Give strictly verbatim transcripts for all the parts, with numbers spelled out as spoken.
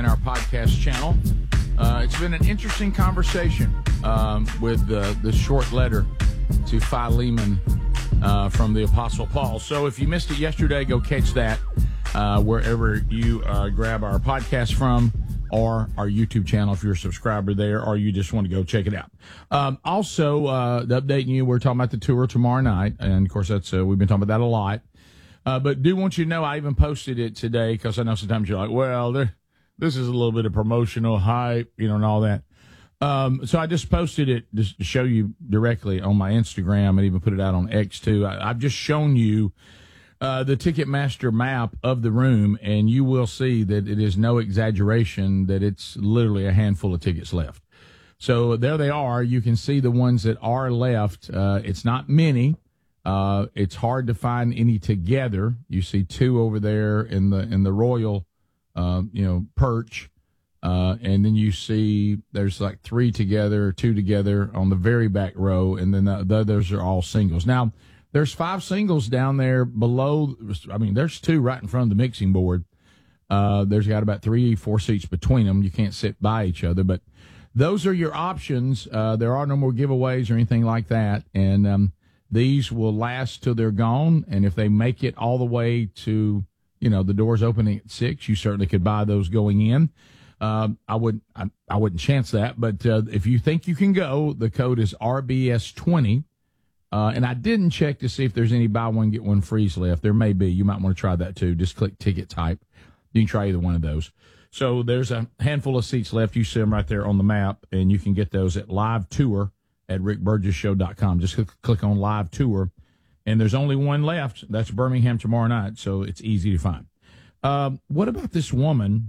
our podcast channel. Uh, it's been an interesting conversation um, with uh, the short letter to Philemon uh, from the Apostle Paul. So if you missed it yesterday, go catch that uh, wherever you uh, grab our podcast from, or our YouTube channel if you're a subscriber there, or you just want to go check it out. Um, also, uh, updating you, we're talking about the tour tomorrow night, and of course that's uh, we've been talking about that a lot. Uh, but do want you to know, I even posted it today because I know sometimes you're like, well, there, this is a little bit of promotional hype, you know, and all that. Um, so I just posted it just to show you directly on my Instagram and even put it out on X too. I, I've just shown you uh, the Ticketmaster map of the room, and you will see that it is no exaggeration that it's literally a handful of tickets left. So there they are. You can see the ones that are left. Uh, it's not many. Uh, it's hard to find any together. You see two over there in the in the Royal, uh, you know, perch, uh, and then you see there's like three together, two together on the very back row, and then the, the others are all singles. Now, there's five singles down there below. I mean, there's two right in front of the mixing board. Uh, there's got about three, four seats between them. You can't sit by each other, but those are your options. Uh, there are no more giveaways or anything like that, and um, these will last till they're gone, and if they make it all the way to, you know, the doors opening at six, you certainly could buy those going in. Um, I would, I, I wouldn't chance that, but uh, if you think you can go, the code is R B S twenty, uh, and I didn't check to see if there's any buy one get one frees left. There may be. You might want to try that too. Just click ticket type. You can try either one of those. So there's a handful of seats left. You see them right there on the map, and you can get those at Live Tour at rick burgess show dot com. Just click, click on Live Tour, and there's only one left. That's Birmingham tomorrow night, so it's easy to find. Um, what about this woman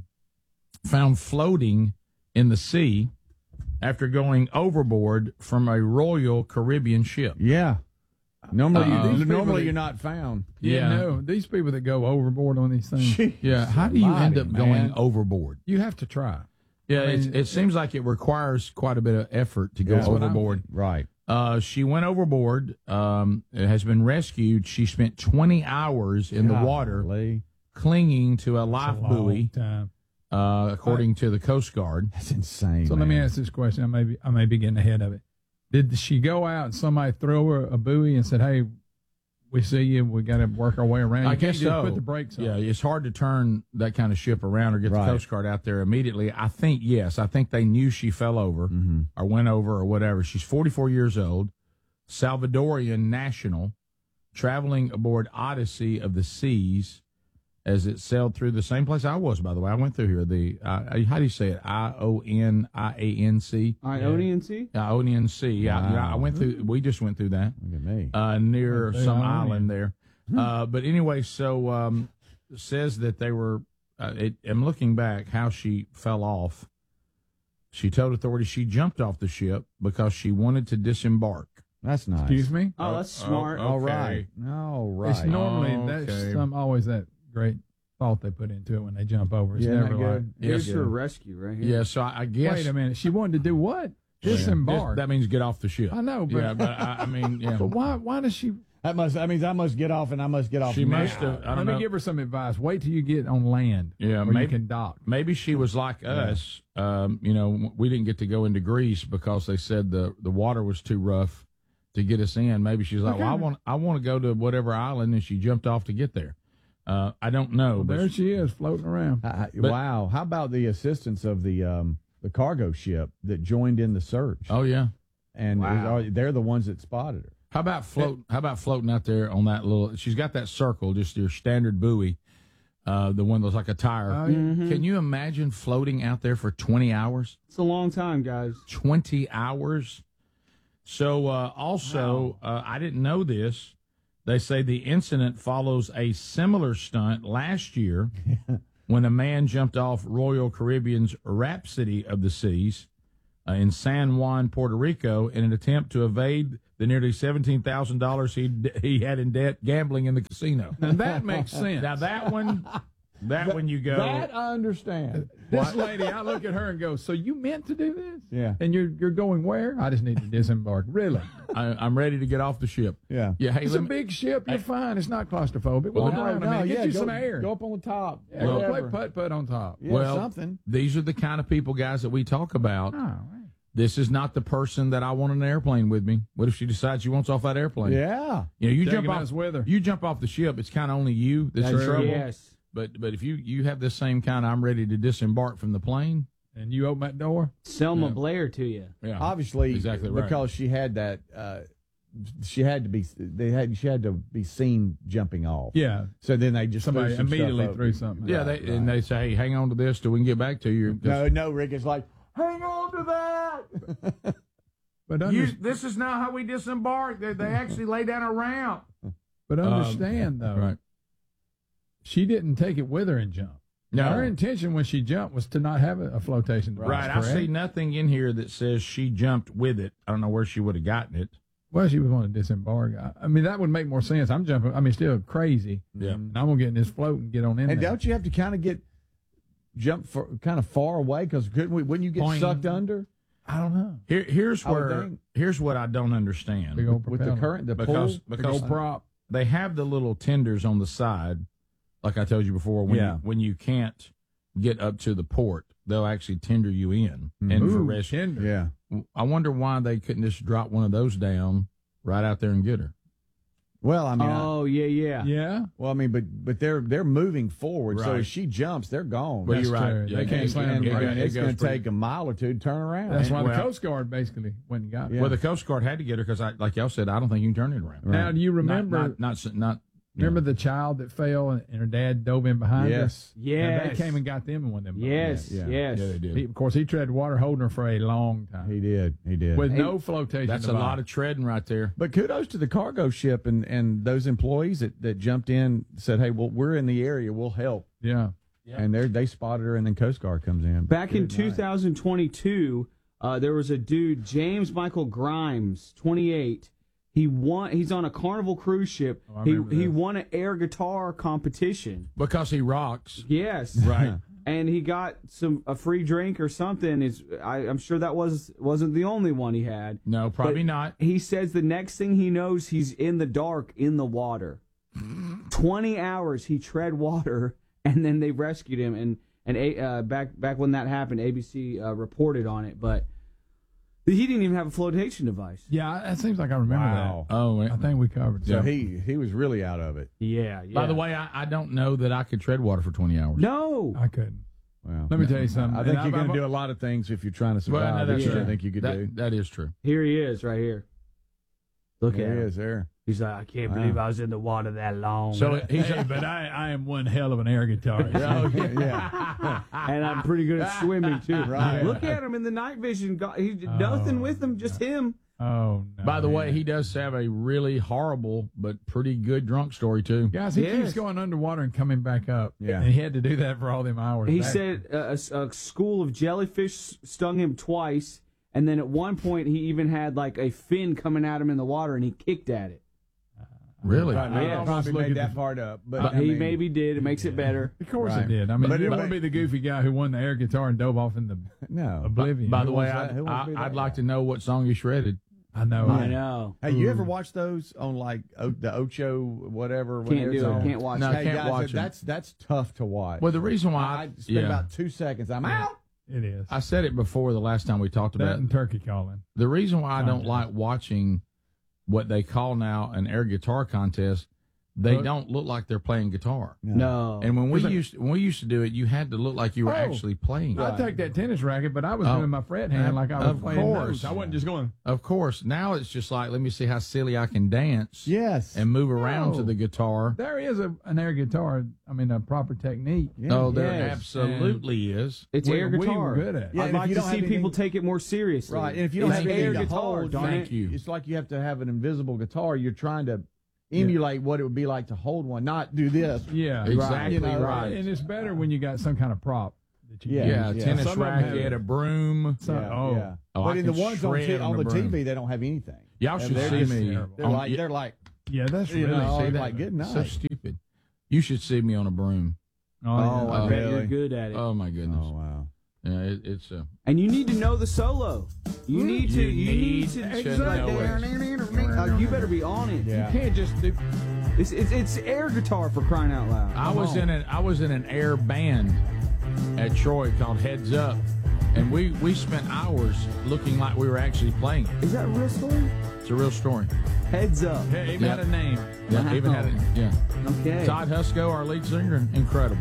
found floating in the sea after going overboard from a Royal Caribbean ship? Yeah. Normally, Uh, you, these normally people- you're not found. Yeah, Yeah. no, these people that go overboard on these things, Yeah, how do you Almighty, end up going man. overboard? you have to try. Yeah, I mean, it, it seems like it requires quite a bit of effort to go That's what I'm- overboard. Right. Uh, she went overboard, um, has been rescued. She spent twenty hours in the water Golly. clinging to a life It's a long buoy, time. uh, according to the Coast Guard. That's insane. So let me man. ask this question. I may be, I may be getting ahead of it. Did she go out and somebody throw her a buoy and said, "Hey, we see you. We got to work our way around"? You I can't guess just so. put the brakes on. Yeah, it's hard to turn that kind of ship around or get Right. the Coast Guard out there immediately. I think, yes, I think they knew she fell over Mm-hmm. or went over or whatever. She's forty-four years old, Salvadorian national, traveling aboard Odyssey of the Seas as it sailed through the same place I was, by the way. I went through here. The uh, how do you say it? I O N I A N C? Ionian Sea? Ionian Sea. Yeah, Wow. yeah, I went through. We just went through that. Look at me. Uh, near Right there, some Ionian. island there. Uh, but anyway, so um, it says that they were. Uh, it, I'm looking back how she fell off. She told authorities she jumped off the ship because she wanted to disembark. That's nice. Excuse me. Oh, that's smart. Oh, All okay. right. All right. It's normally Okay. that's some, always that great thought they put into it when they jump over. It's Yeah, never not like, good. Yes, Here's her rescue right here. Yeah, so I, I guess wait a minute. She wanted to do what? Disembark. that means get off the ship. I know, but, Yeah, but I, I mean, yeah. but why? Why does she? That must. That means I must get off, and I must get off. She now. must have. I Let don't me know. give her some advice. Wait till you get on land. Yeah, where maybe- you can dock. Maybe she was like us. Um, you know, we didn't get to go into Greece because they said the the water was too rough to get us in. Maybe she's like, Okay. well, I want I want to go to whatever island, and she jumped off to get there. Uh, I don't know. Well, but there she is floating around. I- I- But- wow. How about the assistance of the um, the cargo ship that joined in the search? oh yeah. and Wow. it was- they're the ones that spotted her. How about float? How about floating out there on that little? She's got that circle, just your standard buoy, uh, the one that's like a tire. Oh, yeah. Mhm. Can you imagine floating out there for twenty hours? It's a long time, guys. twenty hours. So uh, also, uh, I didn't know this. They say the incident follows a similar stunt last year when a man jumped off Royal Caribbean's Rhapsody of the Seas uh, in San Juan, Puerto Rico, in an attempt to evade the nearly seventeen thousand dollars he he had in debt gambling in the casino. Now that makes sense. Now that one, That when you go. That I understand. This lady, I look at her and go, "So you meant to do this? Yeah. And you're you're going where? I just need to disembark. Really? I, I'm ready to get off the ship. Yeah. Yeah. Hey, It's let a me- big ship. You're fine. It's not claustrophobic. Well, Walk no, around a no, minute. Get yeah, you go, some air. Go up on the top. Yeah, go play whatever. putt putt on top. Yeah, Well, something. These are the kind of people, guys, that we talk about. Oh, right. This is not the person that I want in an airplane with me. What if she decides she wants off that airplane? Yeah. You know, you Taking jump off us with her. You jump off the ship. It's kind of only you that's, in That's trouble. yes. But but if you you have this same kind of I'm ready to disembark from the plane. And you open that door. Selma Yeah. Blair to you. Yeah. Obviously, Exactly right. because she had that. Uh, she had to be. They had. She had to be seen jumping off. Yeah. So then they just Somebody threw some stuff immediately up. threw something. Yeah, Right, they, and they say, hey, hang on to this till we can get back to you. No, no, Rick. It's like, hang on to that. But You, under, this is not how we disembark. They, they actually lay down a ramp. but understand though, Right. she didn't take it with her and jump. No. Her intention when she jumped was to not have a, a flotation device. Right. I correct? see nothing in here that says she jumped with it. I don't know where she would have gotten it. Well, she was going to disembark. I, I mean, that would make more sense. I'm jumping. I mean, still crazy. Yeah. And I'm gonna get in this float and get on in And there. don't you have to kind of get jump for, kind of far away? Because couldn't we? Wouldn't you get Boing. sucked under I don't know. Here, here's I would where think. here's what I don't understand. Big old with the propeller. current? The because pool. Big because old prop. they have the little tenders on the side, like I told you before. When Yeah. you, when you can't get up to the port, they'll actually tender you in Mhm. and for Ooh, rescue. tender. Yeah. I wonder why they couldn't just drop one of those down right out there and get her. Well, I mean, I- Oh yeah, yeah. Yeah. well, I mean, but but they're they're moving forward. So Right. if she jumps, they're gone. Well, That's you're right. true. Yeah, They it- can't it- slam and, the it- brakes. and it it's goes going to pretty- take a mile or two to turn around. That's why Well- the Coast Guard basically went and got her. Yeah. Well, the Coast Guard had to get her because, I, like y'all said, I don't think you can turn it around. Right. Now, do you Not- remember? Not, not, not, not remember the child that fell and, and her dad dove in behind Yes. her? Yes. Now, they came and got them in one of them. boats. Yes, Yeah, yes. Yeah, they did. He, of course, he tread water holding her for a long time He did. He did. with Hey, no flotation. That's a device. lot of treading right there. But kudos to the cargo ship and, and those employees that, that jumped in, said, "Hey, well, we're in the area, we'll help." Yeah. And they they spotted her, and then Coast Guard comes in. Back in Good night. two thousand twenty-two, uh, there was a dude, James Michael Grimes, twenty-eight. He won. He's on a Carnival cruise ship. Oh, I he remember he this. won an air guitar competition. Because he rocks. Yes, Right. and he got some a free drink or something. Is I, I'm sure that was wasn't the only one he had. No, probably But not. He says the next thing he knows, he's in the dark in the water. Twenty hours he tread water, and then they rescued him. And and a, uh, back back when that happened, A B C uh, reported on it, but he didn't even have a flotation device. Yeah, that seems like I remember Wow. Oh, that. I think we covered So that. he he was really out of it. Yeah. yeah. by the way, I, I don't know that I could tread water for twenty hours. no. I couldn't. Wow. Let me tell you something. I think And you're going I've- to do a lot of things if you're trying to Well, survive. no, that that's you true. didn't think you could That, do. that is true. Here he is, right here. Look There at he him. is there. He's like, I can't Wow. believe I was in the water that long. So he's Hey, but I, I am one hell of an air guitarist. Oh, yeah, yeah. and I'm pretty good at swimming too. Right. Look at him in the night vision. Got, he Oh, nothing with him, just him. Oh, no. By the way, yeah. he does have a really horrible but pretty good drunk story too. Guys, he Yes. keeps going underwater and coming back up. Yeah. And he had to do that for all them hours. He That- said uh, a, a school of jellyfish stung him twice, and then at one point he even had like a fin coming at him in the water, and he kicked at it. Really? Right, I Yeah. probably Look made at that the- part up, but Uh, I he mean, maybe did. It makes it better. Of course Right. it did. I mean, But you it don't want to may- be the goofy guy who won the air guitar and dove off in the no. oblivion. By the way, wants I, that? Who wants to be I, that I'd like guy? to know what song he shredded. I know. I know. Hey, you ever watch those on like o- the Ocho whatever? when Can't it's do it. on? Can't watch No, it. I Hey, can't guys, watch 'em. that's that's tough to watch. Well, the reason why I, I, I spend yeah, about two seconds. I'm out. It is. I said it before the last time we talked That about and turkey calling. the reason why I don't Contest. like watching what they call now an air guitar contest. They Look. don't look like they're playing guitar. No. And when we Is it- used when we used to do it, you had to look like you were Oh. actually playing. I'd take that tennis racket, but I was Oh. doing my fret hand like I was Of playing course. notes. I wasn't just going. Of course, now it's just like let me see how silly I can dance Yes. and move around to No. the guitar. There is a, an air guitar. I mean, a proper technique. Yeah. Oh, there Yes. absolutely is. it's we, air we guitar. were good at it. Yeah, I'd and if like you to don't see have people anything- take it more seriously. Right, and if you don't It's have air anything to guitar, hold, darn Thank it. you. It's like you have to have an invisible guitar. You're trying to emulate what it would be like to hold one, not do this. Yeah, Exactly you know, right. And it's better when you got some kind of prop that you Yeah. use. Yeah, yeah. tennis Some of 'em have racket, it. a broom. So- yeah, oh. yeah. Oh, I but in the can ones on, shred t- on on the the broom. T V, they don't have anything. Y'all And should they're see just- me. terrible. They're on- like yeah, they're like Yeah, that's you really know, see it's that? like good night. so stupid. You should see me on a broom. Oh, Oh, yeah. I bet you're really? good at it. Oh my goodness. Oh wow. Yeah, it, it's uh, And you need to know the solo. You need to. You You need need to to. know it. Uh, you better be on it. Yeah. You can't just do. It's, it's it's air guitar for crying out loud. I Come was on. in an I was in an air band at Troy called Heads Up, and we we spent hours looking like we were actually playing it. Is that a real story? It's a real story. Heads up. Hey, even Yeah. had a name. Yeah, Wow. even had it. Yeah, Okay. Todd Husko, our lead singer, incredible.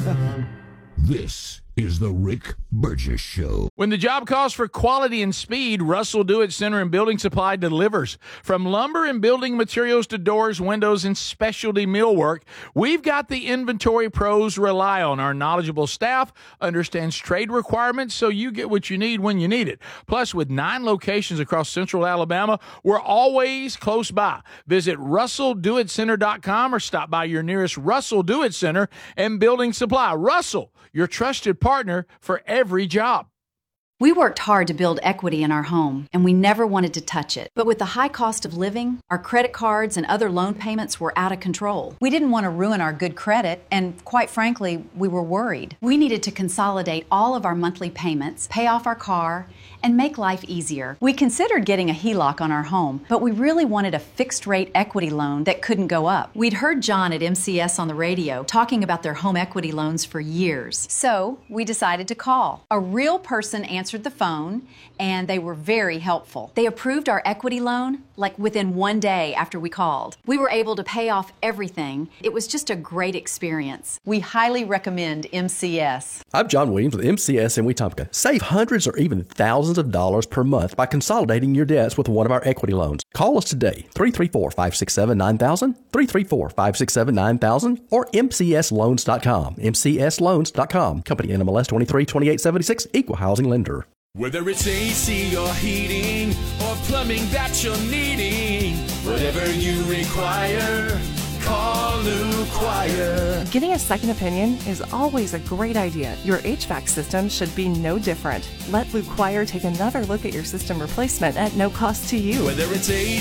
This is the Rick Burgess Show. When the job calls for quality and speed, Russell Do-It Center and Building Supply delivers. From lumber and building materials to doors, windows, and specialty millwork, we've got the inventory pros rely on. Our knowledgeable staff understands trade requirements, so you get what you need when you need it. Plus, with nine locations across central Alabama, we're always close by. Visit russell do it center dot com or stop by your nearest Russell Do-It Center and Building Supply. Russell, your trusted partner for every job. We worked hard to build equity in our home, and we never wanted to touch it. But with the high cost of living, our credit cards and other loan payments were out of control. We didn't want to ruin our good credit, and quite frankly, we were worried. We needed to consolidate all of our monthly payments, pay off our car, and make life easier. We considered getting a H E L O C on our home, but we really wanted a fixed-rate equity loan that couldn't go up. We'd heard John at M C S on the radio talking about their home equity loans for years. So we decided to call. A real person answered the phone, and they were very helpful. They approved our equity loan like within one day after we called. We were able to pay off everything. It was just a great experience. We highly recommend M C S. I'm John Williams with M C S in Wetumpka. Save hundreds or even thousands of dollars per month by consolidating your debts with one of our equity loans. Call us today, three three four, five six seven, nine thousand, three three four, five six seven, nine thousand, or m c s loans dot com, m c s loans dot com. Company N M L S twenty-three twenty-eight seventy-six, Equal Housing Lender. Whether it's A C or heating or plumbing that you're needing, whatever you require, call Lou Choir. Getting a second opinion is always a great idea. Your H V A C system should be no different. Let Lou Choir take another look at your system replacement at no cost to you. Whether it's A